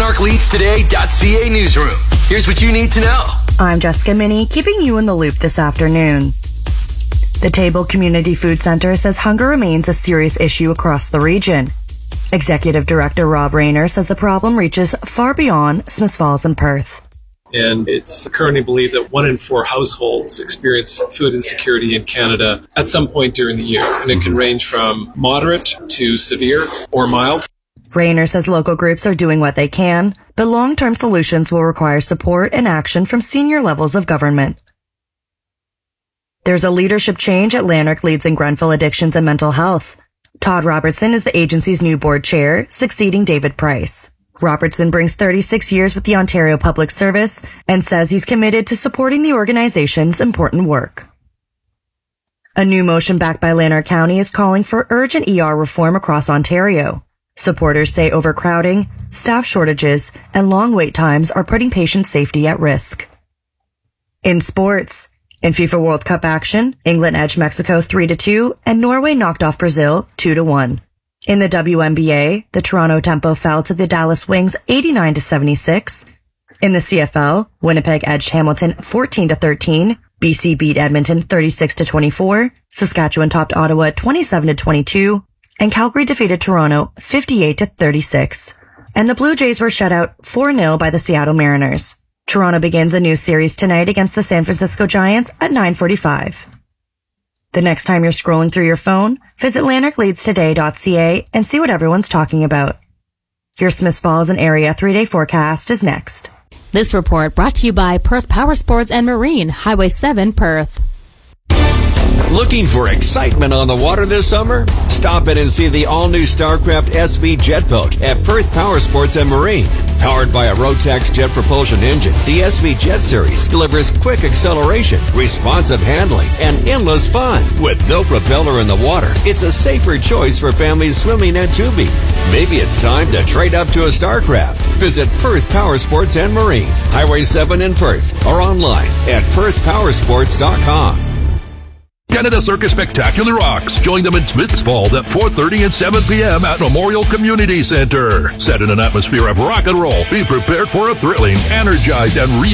LanarkLeadsToday.ca newsroom. Here's what you need to know. I'm Jessica Minnie, keeping you in the loop this afternoon. The Table Community Food Center says hunger remains a serious issue across the region. Executive Director Rob Rayner says the problem reaches far beyond Smiths Falls and Perth. And it's currently believed that 1 in 4 households experience food insecurity in Canada at some point during the year. And it can range from moderate to severe or mild. Rayner says local groups are doing what they can, but long-term solutions will require support and action from senior levels of government. There's a leadership change at Lanark Leads in Grenfell Addictions and Mental Health. Todd Robertson is the agency's new board chair, succeeding David Price. Robertson brings 36 years with the Ontario Public Service and says he's committed to supporting the organization's important work. A new motion backed by Lanark County is calling for urgent ER reform across Ontario. Supporters say overcrowding, staff shortages, and long wait times are putting patient safety at risk. In sports, in FIFA World Cup action, England edged Mexico 3-2 and Norway knocked off Brazil 2-1. In the WNBA, the Toronto Tempo fell to the Dallas Wings 89-76. In the CFL, Winnipeg edged Hamilton 14-13. BC beat Edmonton 36-24. Saskatchewan topped Ottawa 27-22. And Calgary defeated Toronto 58-36. And the Blue Jays were shut out 4-0 by the Seattle Mariners. Toronto begins a new series tonight against the San Francisco Giants at 9:45. The next time you're scrolling through your phone, visit LanarkLeadsToday.ca and see what everyone's talking about. Your Smiths Falls and area 3-day forecast is next. This report brought to you by Perth Power Sports and Marine, Highway 7, Perth. Looking for excitement on the water this summer? Stop in and see the all-new StarCraft SV jet boat at Perth Power Sports and Marine. Powered by a Rotax jet propulsion engine, the SV Jet Series delivers quick acceleration, responsive handling, and endless fun. With no propeller in the water, it's a safer choice for families swimming and tubing. Maybe it's time to trade up to a StarCraft. Visit Perth Power Sports and Marine, Highway 7 in Perth, or online at perthpowersports.com. Canada Circus Spectacular Rocks. Join them in Smiths Falls at 4:30 and 7 p.m. at Memorial Community Center. Set in an atmosphere of rock and roll. Be prepared for a thrilling, energized, and